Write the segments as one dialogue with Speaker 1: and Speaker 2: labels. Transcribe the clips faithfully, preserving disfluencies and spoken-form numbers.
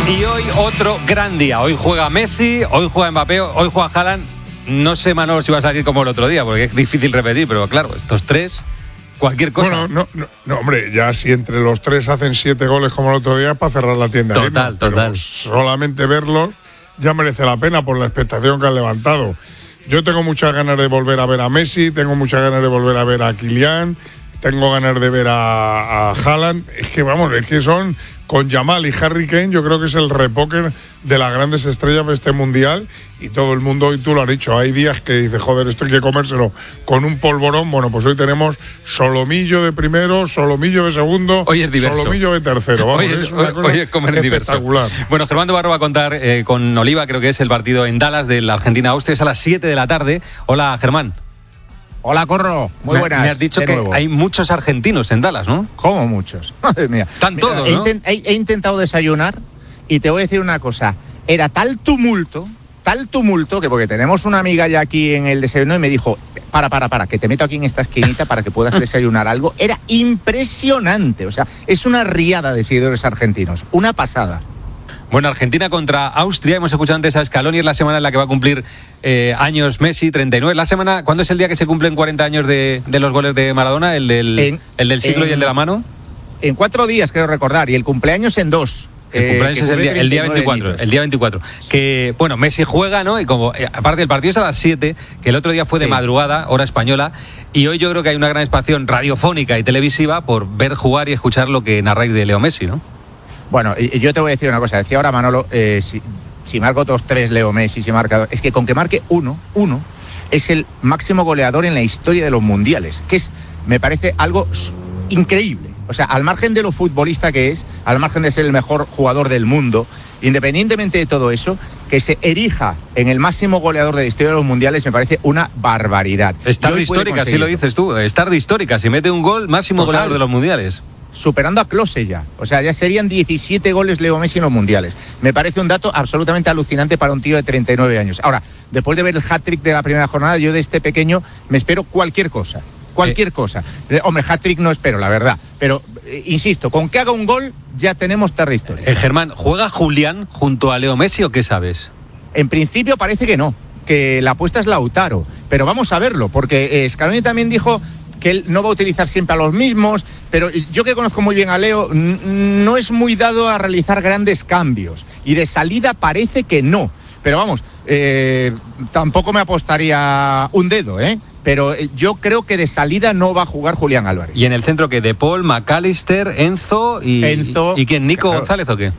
Speaker 1: Y hoy otro gran día. Hoy juega Messi, hoy juega Mbappé, hoy juega Haaland. No sé, Manolo, si va a salir como el otro día, porque es difícil repetir, pero claro, estos tres, cualquier cosa.
Speaker 2: Bueno, no, no, no hombre, ya si entre los tres hacen siete goles como el otro día, para cerrar la tienda.
Speaker 1: Total,
Speaker 2: ¿eh? Pero
Speaker 1: total.
Speaker 2: solamente verlos ya merece la pena por la expectación que han levantado. Yo tengo muchas ganas de volver a ver a Messi, tengo muchas ganas de volver a ver a Kylian, tengo ganas de ver a, a Haaland. Es que vamos, es que son con Yamal y Harry Kane, yo creo que es el repóquer de las grandes estrellas de este mundial. Y todo el mundo, y tú lo has dicho, hay días que dice, joder, esto hay que comérselo con un polvorón. Bueno, pues hoy tenemos solomillo de primero, solomillo de segundo,
Speaker 1: hoy es diverso.
Speaker 2: Solomillo de tercero. Vamos,
Speaker 1: hoy es,
Speaker 2: es una
Speaker 1: hoy,
Speaker 2: cosa
Speaker 1: hoy es comer
Speaker 2: espectacular.
Speaker 1: Diverso. Bueno, Germán de Barro va a contar eh, con Oliva, creo que es el partido en Dallas de la Argentina-Austria, es a las siete de la tarde. Hola, Germán.
Speaker 3: Hola, Corro. Muy
Speaker 1: me,
Speaker 3: buenas.
Speaker 1: Me has dicho que
Speaker 3: nuevo.
Speaker 1: hay muchos argentinos en Dallas, ¿no?
Speaker 3: ¿Cómo muchos? Madre mía.
Speaker 1: Están
Speaker 3: Mira,
Speaker 1: todos,
Speaker 3: he,
Speaker 1: ¿no?
Speaker 3: intent, he, he intentado desayunar y te voy a decir una cosa. Era tal tumulto, tal tumulto, que porque tenemos una amiga ya aquí en el desayuno y me dijo, para, para, para, que te meto aquí en esta esquinita para que puedas desayunar algo. Era impresionante. O sea, es una riada de seguidores argentinos. Una pasada.
Speaker 1: Bueno, Argentina contra Austria. Hemos escuchado antes a Scaloni, es la semana en la que va a cumplir eh, años Messi, treinta y nueve. La semana, ¿cuándo es el día que se cumplen cuarenta años de, de los goles de Maradona? ¿El del,
Speaker 3: en,
Speaker 1: el del siglo
Speaker 3: en,
Speaker 1: y el de la mano?
Speaker 3: En cuatro días, creo recordar, y el cumpleaños en dos.
Speaker 1: El cumpleaños
Speaker 3: eh,
Speaker 1: es el día, el día veinticuatro.
Speaker 3: Añitos.
Speaker 1: El día veinticuatro. Que, bueno, Messi juega, ¿no? Y como, eh, aparte, el partido es a las siete, que el otro día fue de
Speaker 3: sí.
Speaker 1: madrugada, hora española, y hoy yo creo que hay una gran expansión radiofónica y televisiva por ver jugar y escuchar lo que narráis de Leo Messi, ¿no?
Speaker 3: Bueno, y yo te voy a decir una cosa. Decía ahora Manolo, eh, si, si marco otros tres Leo Messi, si marca dos, es que con que marque uno, uno, es el máximo goleador en la historia de los mundiales, que es, me parece algo increíble. O sea, al margen de lo futbolista que es, al margen de ser el mejor jugador del mundo, independientemente de todo eso, que se erija en el máximo goleador de la historia de los mundiales me parece una barbaridad.
Speaker 1: Es tarde histórica, así lo dices tú, es tarde histórica. Si mete un gol, máximo Total. goleador de los mundiales.
Speaker 3: Superando a Klose ya. O sea, ya serían diecisiete goles Leo Messi en los mundiales. Me parece un dato absolutamente alucinante para un tío de treinta y nueve años. Ahora, después de ver el hat-trick de la primera jornada, yo de este pequeño me espero cualquier cosa. Cualquier eh. cosa. Eh, hombre, hat-trick no espero, la verdad. Pero, eh, insisto, con que haga un gol, ya tenemos tarde historia.
Speaker 1: Eh, Germán, ¿juega Julián junto a Leo Messi o qué sabes?
Speaker 3: En principio parece que no, que la apuesta es Lautaro. Pero vamos a verlo, porque eh, Scaloni también dijo que él no va a utilizar siempre a los mismos, pero yo que conozco muy bien a Leo, no es muy dado a realizar grandes cambios, y de salida parece que no, pero vamos, eh, tampoco me apostaría un dedo, ¿eh? Pero yo creo que de salida no va a jugar Julián Álvarez.
Speaker 1: ¿Y en el centro qué? ¿De Paul, McAllister, Enzo y,
Speaker 3: Enzo,
Speaker 1: y, y quién? ¿Nico
Speaker 3: claro.
Speaker 1: González o qué?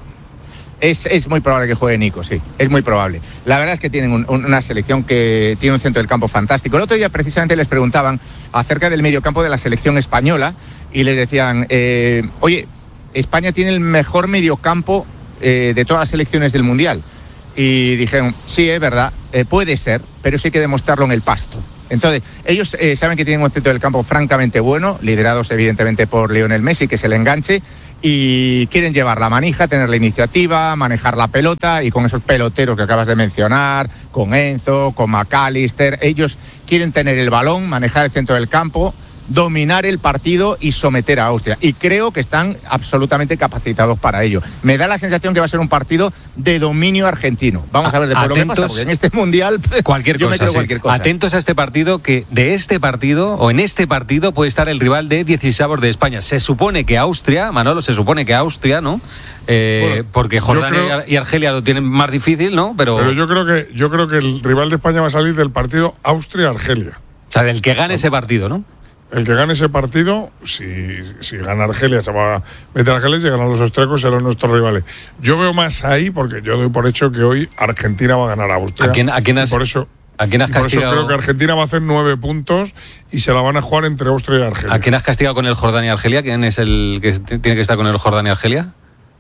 Speaker 3: Es, es muy probable que juegue Nico, sí, es muy probable. La verdad es que tienen un, una selección que tiene un centro del campo fantástico. El otro día precisamente les preguntaban acerca del mediocampo de la selección española y les decían, eh, oye, España tiene el mejor mediocampo eh, de todas las selecciones del Mundial. Y dijeron, sí, es verdad, eh, puede ser, pero eso hay que demostrarlo en el pasto. Entonces, ellos eh, saben que tienen un centro del campo francamente bueno, liderados evidentemente por Lionel Messi, que es el enganche, y quieren llevar la manija, tener la iniciativa, manejar la pelota, y con esos peloteros que acabas de mencionar, con Enzo, con McAllister, ellos quieren tener el balón, manejar el centro del campo, dominar el partido y someter a Austria. Y creo que están absolutamente capacitados para ello. Me da la sensación que va a ser un partido de dominio argentino. Vamos a, a ver después Atentos, lo que pasa, porque en este mundial
Speaker 1: cualquier
Speaker 3: yo
Speaker 1: cosa,
Speaker 3: me creo
Speaker 1: sí.
Speaker 3: cualquier cosa.
Speaker 1: Atentos a este partido, que de este partido, o en este partido, puede estar el rival de dieciseis de España. Se supone que Austria, Manolo, se supone que Austria, ¿no? Eh, bueno, porque Jordania creo, y Argelia lo tienen más difícil, ¿no? Pero,
Speaker 2: pero yo creo que yo creo que el rival de España va a salir del partido Austria-Argelia.
Speaker 1: O sea, del que gane ese partido, ¿no?
Speaker 2: El que gane ese partido, si, si gana Argelia, se va a meter a Argelia, y si ganan los austriacos, serán nuestros rivales. Yo veo más ahí, porque yo doy por hecho que hoy Argentina va a ganar a Austria.
Speaker 1: ¿A quién, a quién has,
Speaker 2: por eso,
Speaker 1: ¿a quién has
Speaker 2: por
Speaker 1: castigado?
Speaker 2: eso creo que Argentina va a hacer nueve puntos y se la van a jugar entre Austria y Argelia.
Speaker 1: ¿A quién has castigado con el Jordania y Argelia? ¿Quién es el que tiene que estar con el Jordania y Argelia?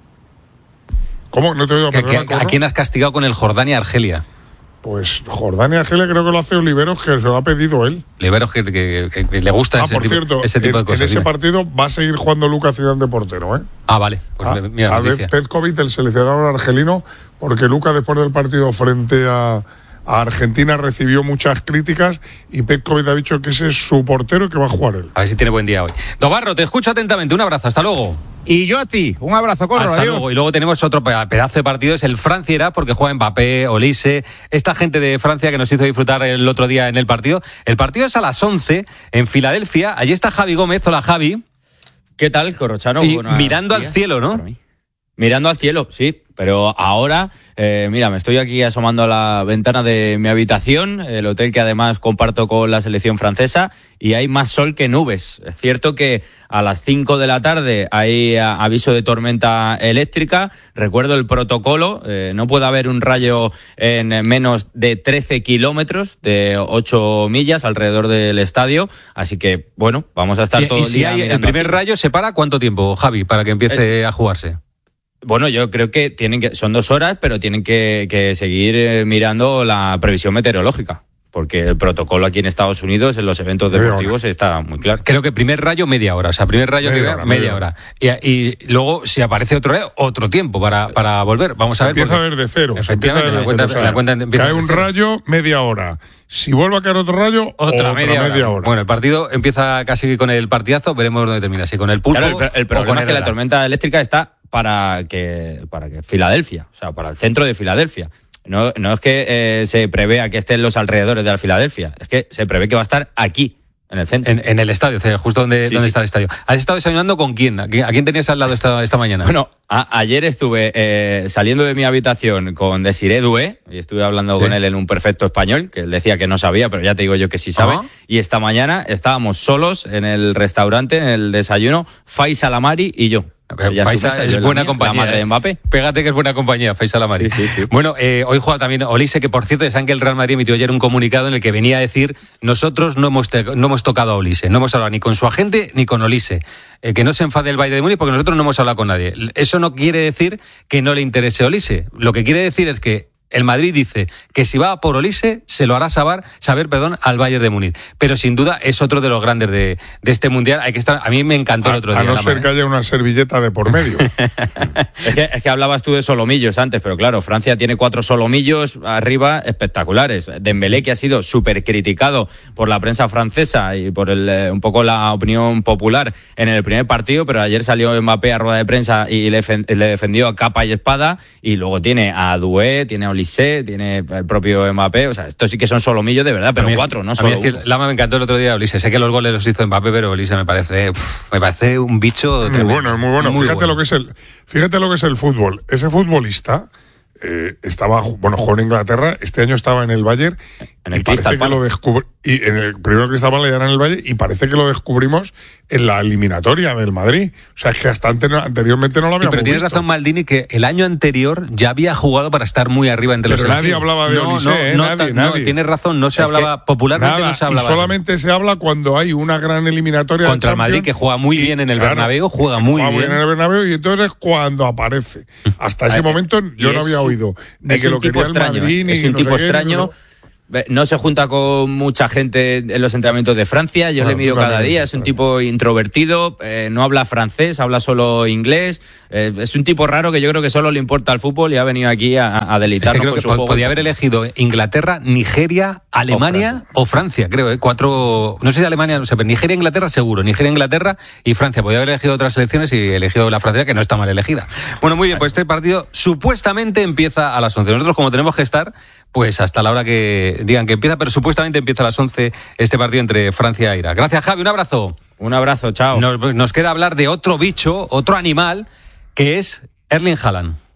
Speaker 2: ¿Cómo? No te he oído. Perdona,
Speaker 1: ¿A quién has castigado con el Jordania y Argelia?
Speaker 2: Pues Jordania y Argelia creo que lo hace Oliveros, que se lo ha pedido él.
Speaker 1: Oliveros que, que, que, que le gusta
Speaker 2: ah,
Speaker 1: ese,
Speaker 2: por
Speaker 1: tipo,
Speaker 2: cierto,
Speaker 1: ese tipo
Speaker 2: en,
Speaker 1: de cosas.
Speaker 2: En ese
Speaker 1: dime.
Speaker 2: partido va a seguir jugando Lucas Zidane de portero, ¿eh?
Speaker 1: Ah, vale. Pues
Speaker 2: a,
Speaker 1: mira,
Speaker 2: a Petkovic, el seleccionador argelino, porque Lucas después del partido frente a, a Argentina recibió muchas críticas y Petkovic ha dicho que ese es su portero y que va a jugar él.
Speaker 1: A ver si tiene buen día hoy. Dobarro, te escucho atentamente. Un abrazo. Hasta luego.
Speaker 3: Y yo a ti, un abrazo, Corro,
Speaker 1: Hasta
Speaker 3: adiós.
Speaker 1: luego. Y luego tenemos otro pedazo de partido, es el Francia-Irak, porque juega Mbappé, Olise, esta gente de Francia que nos hizo disfrutar el otro día en el partido. El partido es a las once en Filadelfia. Allí está Javi Gómez. Hola, Javi.
Speaker 4: ¿Qué tal, Corrochano?
Speaker 1: Y mirando al cielo, ¿no?
Speaker 4: Mirando al cielo, sí, pero ahora, eh, mira, me estoy aquí asomando a la ventana de mi habitación, el hotel que además comparto con la selección francesa, y hay más sol que nubes. Es cierto que a las cinco de la tarde hay aviso de tormenta eléctrica. Recuerdo el protocolo, eh, no puede haber un rayo en menos de trece kilómetros, de ocho millas alrededor del estadio, así que, bueno, vamos a estar
Speaker 1: y,
Speaker 4: todo
Speaker 1: y
Speaker 4: el
Speaker 1: si
Speaker 4: día
Speaker 1: hay el primer rayo, ¿se para cuánto tiempo, Javi, para que empiece eh, a jugarse?
Speaker 4: Bueno, yo creo que tienen que son dos horas, pero tienen que, que seguir eh, mirando la previsión meteorológica, porque el protocolo aquí en Estados Unidos en los eventos deportivos está muy claro.
Speaker 1: Creo que primer rayo media hora, o sea, primer rayo media que vea, media hora. Y, y luego si aparece otro rayo, otro tiempo para, para volver. Vamos a ver.
Speaker 2: Empieza a ver de cero.
Speaker 1: Efectivamente, la cuenta, la cuenta empieza.
Speaker 2: Cae un rayo, media hora. Si vuelve a caer otro rayo,
Speaker 1: otra, otra media,
Speaker 2: media
Speaker 1: hora.
Speaker 2: hora.
Speaker 1: Bueno, el partido empieza casi con el partidazo, veremos dónde termina. Si con el pulpo.
Speaker 4: Claro, el, el problema es que la tormenta eléctrica está para que para que Filadelfia, o sea, para el centro de Filadelfia. No, no es que eh, se prevea que esté en los alrededores de la Filadelfia, es que se prevé que va a estar aquí, en el centro.
Speaker 1: En, en el estadio, justo donde, sí, donde sí. está el estadio. ¿Has estado desayunando con quién? ¿A quién tenías al lado esta, esta mañana?
Speaker 4: Bueno, a, ayer estuve eh, saliendo de mi habitación con Desiré Doué, y estuve hablando sí. con él en un perfecto español, que él decía que no sabía, pero ya te digo yo que sí sabe. Uh-huh. Y esta mañana estábamos solos en el restaurante, en el desayuno, Faisal Amari y yo.
Speaker 1: Faisal es buena
Speaker 4: mía,
Speaker 1: compañía.
Speaker 4: La madre de Mbappé.
Speaker 1: Pégate que es buena compañía, Faisal Amari.
Speaker 4: Sí, sí, sí.
Speaker 1: Bueno, eh, hoy juega también Olise, que por cierto, saben que el Real Madrid emitió ayer un comunicado en el que venía a decir: nosotros no hemos, te- no hemos tocado a Olise, no hemos hablado ni con su agente ni con Olise. Eh, que no se enfade el Bayern de Múnich porque nosotros no hemos hablado con nadie. Eso no quiere decir que no le interese Olise. Lo que quiere decir es que el Madrid dice que si va por Olise se lo hará saber, saber perdón, al Bayern de Múnich. Pero sin duda es otro de los grandes de, de este Mundial. Hay que estar. A mí me encantó
Speaker 2: a,
Speaker 1: el otro día.
Speaker 2: A no ser que haya una servilleta de por medio.
Speaker 4: es, que, es que hablabas tú de solomillos antes, pero claro, Francia tiene cuatro solomillos arriba espectaculares. Dembélé, que ha sido súper criticado por la prensa francesa y por el, eh, un poco la opinión popular en el primer partido, pero ayer salió Mbappé a rueda de prensa y le, le defendió a capa y espada, y luego tiene a Doué, tiene a Olise, tiene el propio Mbappé, o sea, estos sí que son solomillos de verdad, pero mí, cuatro, no solo
Speaker 1: a mí es que Lama me encantó el otro día Olise, sé que los goles los hizo Mbappé, pero Olise me parece pff, me parece un bicho
Speaker 2: muy
Speaker 1: tremendo.
Speaker 2: bueno, muy bueno. Muy fíjate bueno. lo que es el fíjate lo que es el fútbol. Ese futbolista eh, estaba, bueno, jugó en Inglaterra, este año estaba en el Bayern,
Speaker 4: en el
Speaker 2: y parece que lo descubri- y en el primero Crystal Palace era en el Bayern, y parece que lo descubrimos en la eliminatoria del Madrid. O sea, es que hasta ante- anteriormente no lo habíamos
Speaker 1: sí, pero tienes
Speaker 2: visto.
Speaker 1: razón, Maldini, que el año anterior ya había jugado para estar muy arriba entre
Speaker 2: pero
Speaker 1: los
Speaker 2: nadie hablaba de
Speaker 1: no,
Speaker 2: Olise,
Speaker 1: no,
Speaker 2: ¿eh?
Speaker 1: no,
Speaker 2: nadie,
Speaker 1: ta-
Speaker 2: nadie.
Speaker 1: no, tienes razón, no se
Speaker 2: Es
Speaker 1: hablaba, popularmente
Speaker 2: nada,
Speaker 1: no se hablaba.
Speaker 2: y solamente se habla cuando hay una gran eliminatoria
Speaker 1: contra
Speaker 2: de
Speaker 1: el Madrid, que juega muy bien en el
Speaker 2: claro,
Speaker 1: Bernabéu, juega muy
Speaker 2: juega
Speaker 1: bien.
Speaker 2: muy bien en el Bernabéu, y entonces es cuando aparece. Hasta ese momento yo no había oído ni que lo quería el Madrid, ni
Speaker 4: es un
Speaker 2: no
Speaker 4: tipo
Speaker 2: sé qué,
Speaker 4: extraño.
Speaker 2: no sé.
Speaker 4: No se junta con mucha gente en los entrenamientos de Francia, yo
Speaker 2: Bueno,
Speaker 4: le mido cada día, es un tipo introvertido, eh, no habla francés, habla solo inglés, eh, es un tipo raro que yo creo que solo le importa el fútbol y ha venido aquí a, a deleitarnos.
Speaker 1: Es que creo
Speaker 4: con
Speaker 1: que
Speaker 4: su
Speaker 1: po-
Speaker 4: juego.
Speaker 1: podía haber elegido Inglaterra, Nigeria, Alemania o Francia, o Francia creo, ¿eh? Cuatro, no sé si Alemania, no sé, pero Nigeria, Inglaterra seguro, Nigeria, Inglaterra y Francia. Podía haber elegido otras selecciones y elegido la Francia, que no está mal elegida. Bueno, muy bien, pues este partido supuestamente empieza a las once. Nosotros, como tenemos que estar, pues hasta la hora que digan que empieza, pero supuestamente empieza a las once este partido entre Francia e Irak. Gracias, Javi, un abrazo.
Speaker 4: Un abrazo, chao.
Speaker 1: Nos, nos queda hablar de otro bicho, otro animal, que es Erling Haaland.